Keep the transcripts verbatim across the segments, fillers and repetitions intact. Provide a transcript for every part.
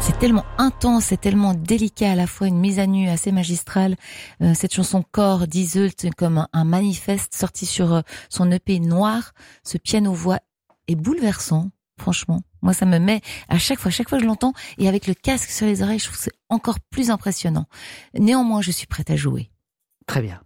C'est tellement intense, c'est tellement délicat, à la fois une mise à nu assez magistrale. Euh, cette chanson Corps d'Iseult, comme un, un manifeste sorti sur euh, son E P Noir. Ce piano-voix est bouleversant, franchement. Moi, ça me met à chaque fois, chaque fois que je l'entends, et avec le casque sur les oreilles, je trouve que c'est encore plus impressionnant. Néanmoins, je suis prête à jouer. Très bien.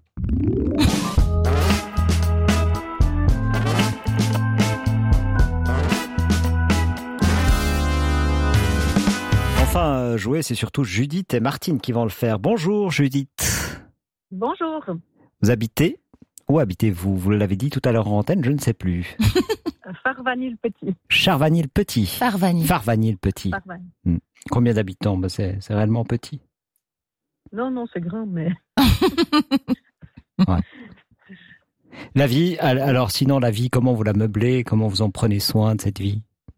Enfin, jouer, c'est surtout Judith et Martine qui vont le faire. Bonjour Judith. Bonjour. Vous habitez ? Où habitez-vous ? Vous l'avez dit tout à l'heure en antenne, je ne sais plus. Farvagny-le-Petit. Charvagny-le-Petit. Farvagny. Farvagny-le-Petit. Farvagny. Hmm. Combien d'habitants ? Ben c'est, c'est réellement petit. Non, non, c'est grand, mais... Ouais. La vie, alors sinon la vie, comment vous la meublez ? Comment vous en prenez soin de cette vie ?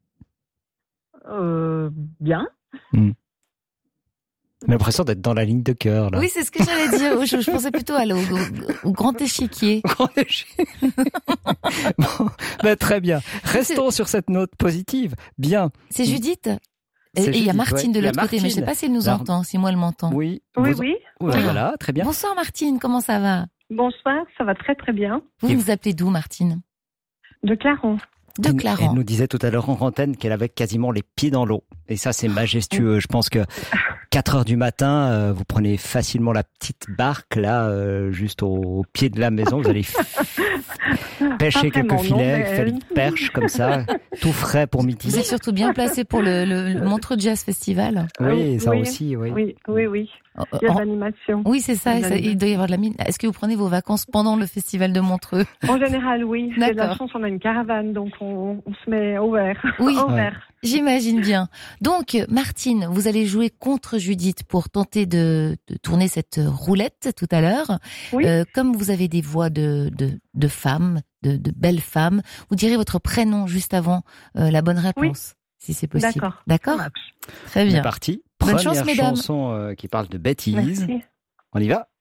Euh, bien. Hmm. J'ai l'impression d'être dans la ligne de cœur, là. Oui, c'est ce que j'allais dire. Je, je pensais plutôt aller au, au, au grand échiquier. Grand échiquier. Bon, ben, très bien. Restons sur cette note positive. Bien. C'est Judith. C'est Et il y a Judith, Martine ouais. de l'autre côté, mais je ne sais pas si elle nous Alors, entend, si moi elle m'entend. Oui. Oui, vous... oui. oui. Voilà, très bien. Bonsoir Martine, comment ça va ? Bonsoir, ça va très très bien. Vous Et vous appelez d'où Martine ? De Clarens. De Elle, Clarens. elle nous disait tout à l'heure en antenne qu'elle avait quasiment les pieds dans l'eau. Et ça, c'est majestueux. Je pense que quatre heures du matin, euh, vous prenez facilement la petite barque, là, euh, juste au, au pied de la maison. Vous allez f- pêcher Pas quelques vraiment, filets, non, mais... faire une perche comme ça, tout frais pour midi. Vous êtes surtout bien placé pour le, le, le Montreux Jazz Festival. Oui, ça oui, aussi, oui. Oui, oui, oui. Il y a de l'animation. Oui, c'est ça, ça, il doit y avoir de la mine. Est-ce que vous prenez vos vacances pendant le festival de Montreux ? En général, oui. C'est de la D'accord. chance, on a une caravane, donc on, on se met au vert. Oui. Au Ouais. vert. J'imagine bien. Donc, Martine, vous allez jouer contre Judith pour tenter de, de tourner cette roulette tout à l'heure. Oui. Euh, comme vous avez des voix de, de, de femmes, de, de belles femmes, vous direz votre prénom juste avant euh, la bonne réponse, si c'est possible. D'accord. D'accord. Ça marche. Très On est bien. parti. Bonne Première chance, mesdames. chanson euh, qui parle de bêtises. Merci. On y va.